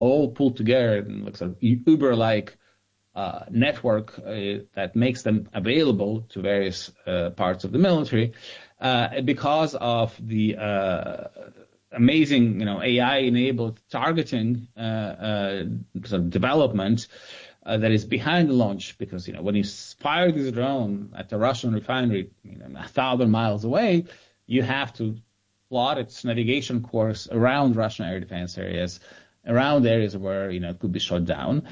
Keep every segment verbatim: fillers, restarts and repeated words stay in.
all pulled together in like sort of Uber-like uh, network uh, that makes them available to various uh, parts of the military uh, because of the uh, amazing, you know, A I-enabled targeting uh, uh, sort of development uh, that is behind the launch. Because, you know, when you fire this drone at the Russian refinery, you know, a thousand miles away, you have to plot its navigation course around Russian air defense areas, around areas where, you know, it could be shot down.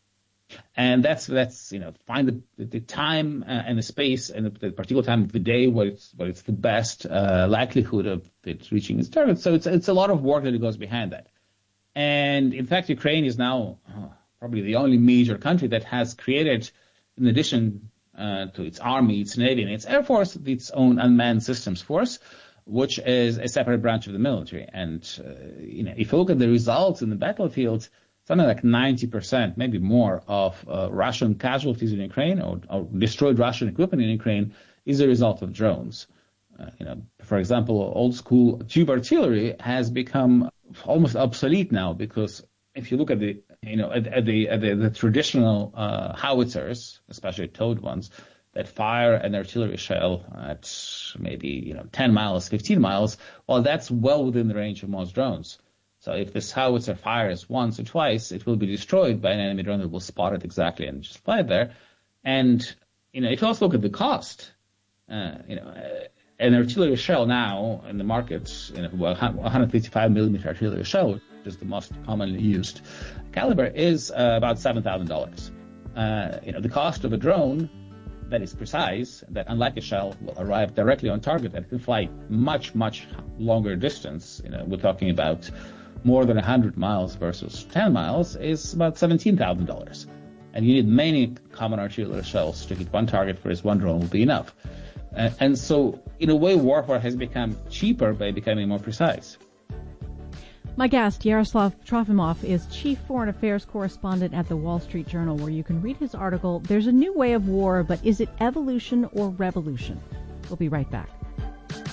And that's, that's you know, find the, the time uh, and the space and the, the particular time of the day where it's, where it's the best uh, likelihood of it reaching its target. So it's, it's a lot of work that goes behind that. And in fact, Ukraine is now uh, probably the only major country that has created, in addition uh, to its army, its navy, and its air force, its own unmanned systems force, which is a separate branch of the military. And, uh, you know, if you look at the results in the battlefield, something like ninety percent, maybe more, of uh, Russian casualties in Ukraine or, or destroyed Russian equipment in Ukraine is a result of drones. Uh, you know, for example, old school tube artillery has become almost obsolete now, because if you look at the, you know, at, at the, at the, the traditional uh, howitzers, especially towed ones, that fire an artillery shell at maybe, you know, ten miles, fifteen miles, well, that's well within the range of most drones. So if this howitzer fires once or twice, it will be destroyed by an enemy drone that will spot it exactly and just fly it there. And, you know, if you also look at the cost, uh, you know, uh, an artillery shell now in the market, you know, well, one fifty-five millimeter artillery shell, which is the most commonly used caliber, is uh, about seven thousand dollars. Uh, you know, the cost of a drone that is precise, that unlike a shell will arrive directly on target, that can fly much, much longer distance, you know, we're talking about more than one hundred miles versus ten miles, is about seventeen thousand dollars. And you need many common artillery shells to hit one target, whereas one drone will be enough. Uh, and so, in a way, warfare has become cheaper by becoming more precise. My guest, Yaroslav Trofimov, is Chief Foreign Affairs Correspondent at the Wall Street Journal, where you can read his article, There's a New Way of War, but is it evolution or revolution? We'll be right back.